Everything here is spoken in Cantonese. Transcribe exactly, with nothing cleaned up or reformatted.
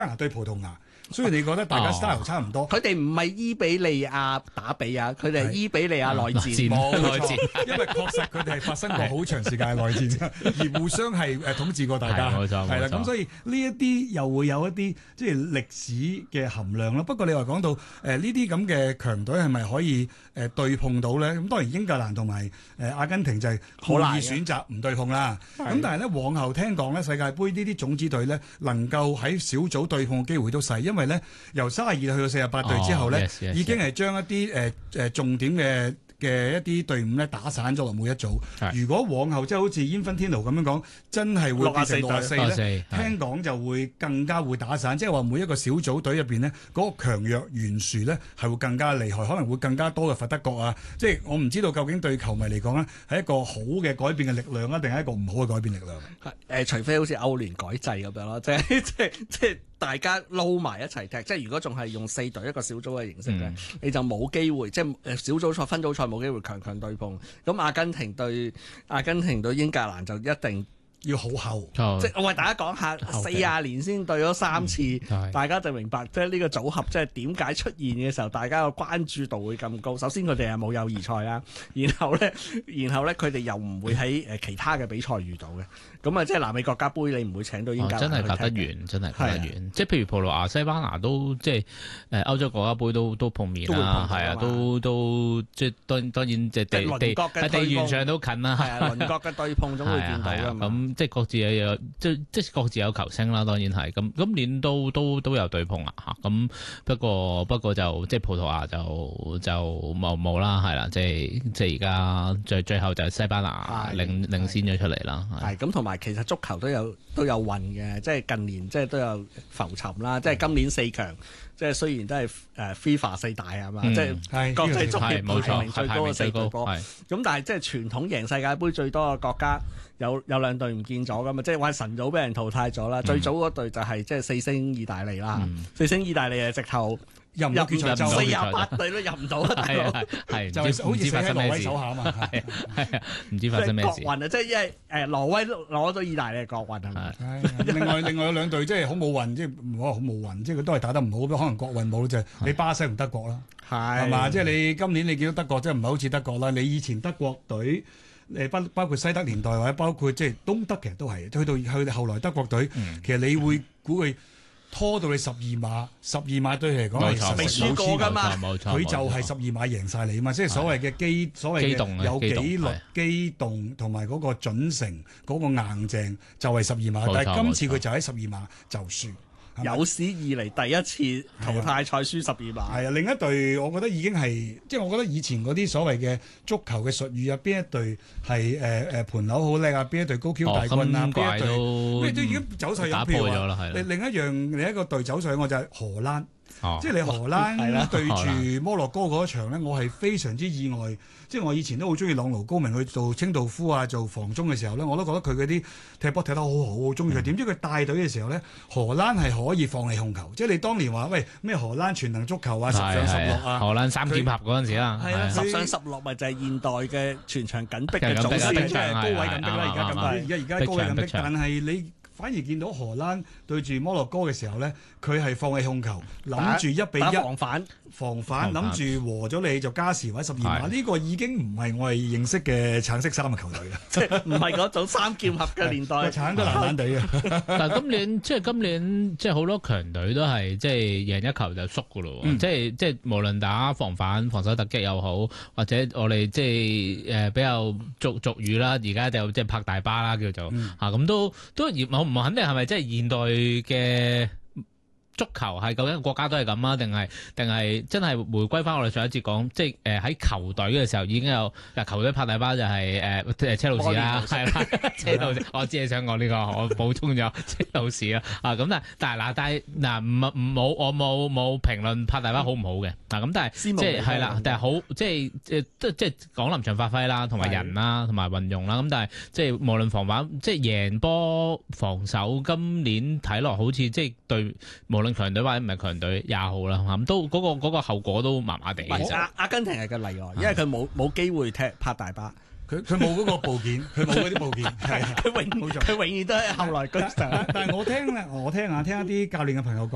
牙對葡萄牙。所以你覺得大家 style 差唔多？ 佢哋唔係伊比利亞打比啊，佢哋係伊比利亞內戰。 冇錯，因為確實佢哋係發生過好長時間嘅內戰，而互相係誒統治過大家。 冇錯， 係啦，咁所以呢一啲又會有一啲即係歷史嘅含量咯。不過你話講到誒呢啲咁嘅強隊係咪可以誒對碰到咧？咁當然英格蘭同埋誒阿根廷就係故意選擇唔對碰啦。咁但係咧往後聽講咧世界盃呢啲種子隊咧能夠喺小組對碰嘅機會都細，因為咧由三十二去到四十八隊之後咧，oh, yes, yes, 已經係將一啲誒誒重點嘅嘅一啲隊伍咧打散咗落每一組。如果往後即係好似 Infantino 咁樣講，真係會變成六十四咧，聽講就會更加會打散，即係話每一個小組隊入邊呢，嗰、那個強弱懸殊咧係會更加厲害，可能會更加多嘅佛得角啊！即係我唔知道究竟對球迷嚟講咧係一個好嘅改變嘅力量啊，定係一個唔好嘅改變力量？ 誒、呃，除非好似歐聯改制咁樣咯，即係即係即係。大家撈埋一齊踢，即係如果仲係用四隊一個小組嘅形式咧，嗯、你就冇機會，即係誒小組賽、分組賽冇機會強強對碰。咁阿根廷對阿根廷對英格蘭就一定要好厚， 即係我為大家講下，四廿年先對咗三次，嗯、大家就明白即係呢個組合即係點解出現嘅時候，大家個關注度會咁高。首先佢哋係冇友誼賽啦，然後咧，然後咧佢哋又唔會喺誒其他嘅比賽遇到嘅。咁啊，即係南美國家杯，你唔會請到英格蘭、哦、真係隔得遠，真係隔得遠。即係譬如葡萄牙、西班牙都即係誒歐洲國家杯都都碰面啦，係啊，都都即係當當然即係地地喺地緣上都近啦。係啊，鄰國嘅對碰總會見到㗎嘛。咁即係各自有即即各自有球星啦，當然係。咁今年都都都有對碰啊嚇。咁不過不過就即係葡萄牙就就冇冇啦，係啦。即係即係而家最最後就係西班牙領領先咗出嚟啦。 係咁同埋。其實足球都有都有運嘅，即係近年即係都有浮沉啦。即係今年四強，即係雖然都係誒 FIFA 四大係嘛，嗯、即係國際足協排名最高嘅四隊波。咁但係即係傳統贏世界盃最多嘅國家有有兩隊唔見咗㗎嘛，即係話晨早俾人淘汰咗啦。嗯、最早嗰隊就係即係四星意大利啦，嗯、四星意大利係直頭。入唔到決賽周，四廿八隊都入唔到啊！係啊，係就係好似死喺挪威手下啊嘛，係係啊，唔知發生咩事。國運啊，即係因為誒挪威攞到意大利嘅國運係咪？ 另外另外有兩隊即係好冇運，即係唔好話好冇運，即係佢都係打得唔好，可能國運冇就係你巴西同德國啦，係嘛？即係你今年你見到德國即係唔係好似德國啦？你以前德國隊誒包包括西德年代或者包括即係東德其實都係，去到去到後來德國隊，其實你會估佢。拖到你十二碼，十二碼對佢嚟講係未輸過㗎嘛， 佢就係十二碼贏晒你嘛，即係所謂嘅機，所謂嘅有紀律、機動同埋嗰個準繩嗰個硬淨就係十二碼，但係今次佢就喺十二碼就輸。 有史以嚟第一次淘汰賽輸十二碼。 係啊，另一隊我覺得已經係，即係我覺得以前嗰啲所謂嘅足球嘅術語啊，邊一隊係誒誒盤樓好叻啊，邊一隊高 Q 大軍啊，邊一隊咩都已經走晒入譬如話，另另一樣另一個隊走上去我就係荷蘭。哦、即係你荷蘭對住摩洛哥嗰場咧，我係非常之意外。即係我以前都好中意朗奴高明去做清道夫啊，做防中嘅時候咧，我都覺得佢嗰啲踢波踢得好好，好中意佢。點知佢帶隊嘅時候咧，荷蘭係可以放棄控球。即係你當年話喂咩荷蘭全能足球啊，十上十落啊， 荷蘭三劍俠嗰陣時啦， 係啊，十上十落咪就係現代嘅全場緊逼嘅組織，即係高位緊逼啦。而家咁啊，而家而家高位緊逼，但係你反而見到荷蘭對住摩洛哥嘅時候咧，佢係放棄控球，諗住一比一防反， 防反諗住和咗你就加時或者十二碼。呢個已經唔係我哋認識嘅橙色衫嘅球隊啦， 即係唔係嗰種三劍俠嘅年代。 橙都爛爛地嘅。 但係今年即係今年即係好多強隊都係即係贏一球就縮㗎咯。嗯、即係即係無論打防反、防守突擊又好，或者我哋即係誒比較俗俗語啦，而家就即係拍大巴啦叫做嚇，咁、嗯啊、都都我唔肯定係咪即係現代嘅足球係究竟國家都係咁啊？定係定係真係回歸翻我哋上一節講，即係誒喺球隊嘅時候已經有嗱球隊拍大巴就係誒誒車路士啦，係啦車路士，我知你想講呢、這個，我補充咗車路士啦啊咁但但係嗱但係嗱唔唔冇我冇冇評論拍大巴好唔好嘅嗱咁但係即係係啦，但係好即係誒即即係講臨場發揮啦，同埋人啦，同埋運用啦咁，但係即係無論防反即係贏波防守，今年睇落好似即係對無論強隊或者唔係強隊也好啦，咁都嗰、嗰個嗰、嗰個後果都麻麻地。 阿阿根廷係個例外，因為佢冇冇機會踢拍大巴， 佢佢冇嗰個部件，佢冇嗰啲部件，係佢永佢永遠都係後來居上。 但係我聽咧，我聽下聽一啲教練嘅朋友講。